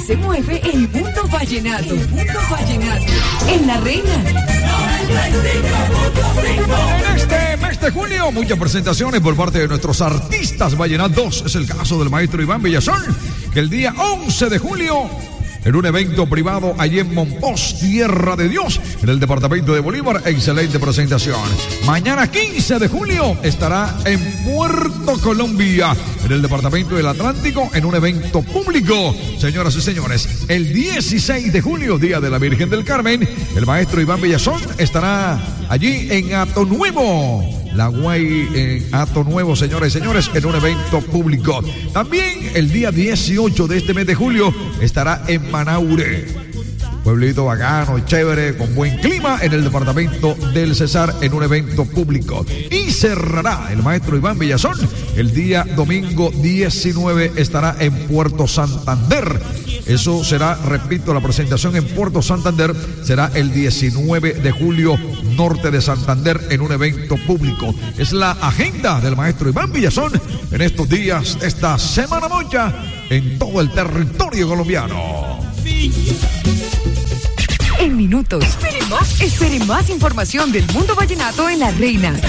se mueve el mundo vallenato. En La Reina. En este mes de julio, muchas presentaciones por parte de nuestros artistas vallenatos. Es el caso del maestro Iván Villazón, que el día 11 de julio, en un evento privado allí en Monpós, Tierra de Dios, en el departamento de Bolívar, excelente presentación. Mañana 15 de julio estará en Puerto Colombia, en el departamento del Atlántico, en un evento público. Señoras y señores, el 16 de julio, Día de la Virgen del Carmen, el maestro Iván Villazón estará allí en Hato Nuevo. La Guay en Hato Nuevo, señoras y señores, en un evento público. También el día 18 de este mes de julio estará en Manaure, pueblito bacano y chévere, con buen clima, en el departamento del Cesar, en un evento público. Y cerrará el maestro Iván Villazón el día domingo 19, estará en Puerto Santander. Eso será, repito, la presentación en Puerto Santander será el 19 de julio, norte de Santander, en un evento público. Es la agenda del maestro Iván Villazón en estos días, esta Semana Mocha, en todo el territorio colombiano. En minutos, espere más información del mundo vallenato en La Reina.